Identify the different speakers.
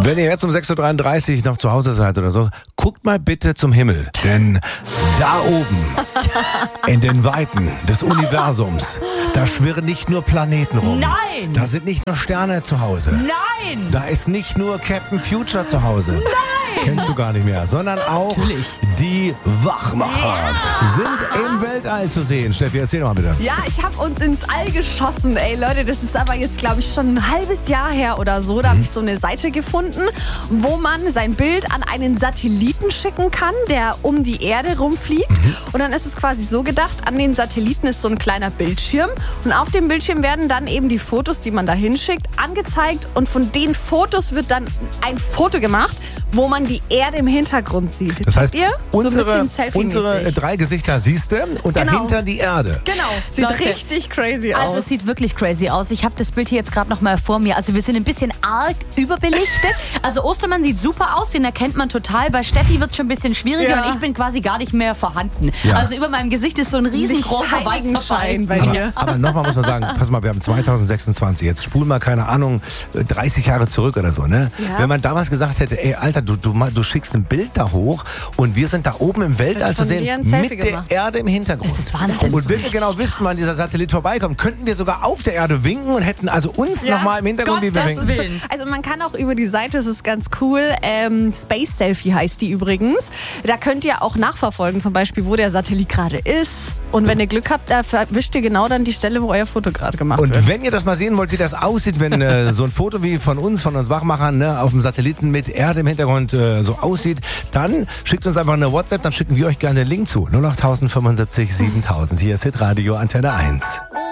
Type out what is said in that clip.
Speaker 1: Wenn ihr jetzt um 6.33 Uhr noch zu Hause seid oder so, guckt mal bitte zum Himmel. Denn da oben, in den Weiten des Universums, da schwirren nicht nur Planeten rum.
Speaker 2: Nein!
Speaker 1: Da sind nicht nur Sterne zu Hause.
Speaker 2: Nein!
Speaker 1: Da ist nicht nur Captain Future zu Hause.
Speaker 2: Nein!
Speaker 1: Kennst du gar nicht mehr. Sondern auch
Speaker 2: Natürlich.
Speaker 1: die Wachmacher sind im Weltall zu sehen. Steffi, erzähl doch mal bitte.
Speaker 3: Ja, ich habe uns ins All geschossen. Ey Leute, das ist aber jetzt, glaube ich, schon ein halbes Jahr her oder so. Da habe ich so eine Seite gefunden, wo man sein Bild an einen Satelliten schicken kann, der um die Erde rumfliegt. Und dann ist es quasi so gedacht, an den Satelliten ist so ein kleiner Bildschirm. Und auf dem Bildschirm werden dann eben die Fotos, die man da hinschickt, angezeigt. Und von den Fotos wird dann ein Foto gemacht, wo man die Erde im Hintergrund sieht.
Speaker 1: Das heißt,
Speaker 3: Seht ihr? So ein
Speaker 1: unsere
Speaker 3: bisschen Selfie-mäßig.
Speaker 1: 3 Gesichter siehst du und
Speaker 3: Genau.
Speaker 1: dahinter die Erde.
Speaker 3: Genau, sieht
Speaker 2: Leute,
Speaker 3: richtig crazy
Speaker 2: Also
Speaker 3: aus.
Speaker 2: es sieht wirklich crazy aus. Ich habe das Bild hier jetzt gerade noch mal vor mir. Also wir sind ein bisschen arg überbelichtet. Also Ostermann sieht super aus, den erkennt man total. Bei Steffi wird es schon ein bisschen schwieriger
Speaker 3: Ja.
Speaker 2: und ich bin quasi gar nicht mehr vorhanden.
Speaker 1: Ja.
Speaker 2: Also über meinem Gesicht ist so ein riesengroßer
Speaker 3: Heiligenschein
Speaker 2: weißer
Speaker 3: bei
Speaker 2: Ball.
Speaker 3: dir.
Speaker 1: Aber nochmal muss man sagen, pass mal, wir haben 2026. Jetzt spulen wir, keine Ahnung, 30 Jahre zurück oder so, ne?
Speaker 3: Ja.
Speaker 1: Wenn man damals gesagt hätte, ey, Alter, du schickst ein Bild da hoch und wir sind da oben im Weltall
Speaker 3: Wird
Speaker 1: zu
Speaker 3: von
Speaker 1: sehen,
Speaker 3: dir ein Selfie
Speaker 1: mit der
Speaker 3: gemacht.
Speaker 1: Erde im Hintergrund.
Speaker 2: Das ist Wahnsinn.
Speaker 1: Und wenn wir genau wüssten, wann dieser Satellit vorbeikommt, könnten wir sogar auf der Erde winken und hätten also uns nochmal im Hintergrund, wie wir
Speaker 2: Gottes
Speaker 1: winken.
Speaker 2: Willen.
Speaker 3: Also man kann auch über die Seite, das ist ganz cool, Space Selfie heißt die übrigens. Da könnt ihr auch nachverfolgen, zum Beispiel, wo der Satellit gerade ist. Und wenn ihr Glück habt, da erwischt ihr genau dann die Stelle, wo euer Foto gerade gemacht wird.
Speaker 1: Und wenn ihr das mal sehen wollt, wie das aussieht, wenn so ein Foto wie von uns Wachmachern, ne, auf dem Satelliten mit Erde im Hintergrund so aussieht, dann schickt uns einfach eine WhatsApp, dann schicken wir euch gerne den Link zu. 08075 7000. Hier ist Hitradio Antenne 1.